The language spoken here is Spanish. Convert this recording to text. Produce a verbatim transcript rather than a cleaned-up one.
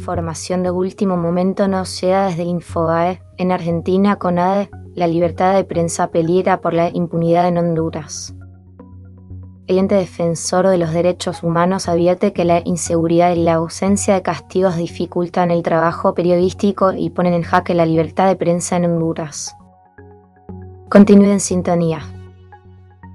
información de último momento nos llega desde Infobae. En Argentina, CONADE, la libertad de prensa peligra por la impunidad en Honduras. El ente defensor de los derechos humanos advierte que la inseguridad y la ausencia de castigos dificultan el trabajo periodístico y ponen en jaque la libertad de prensa en Honduras. Continúe en sintonía.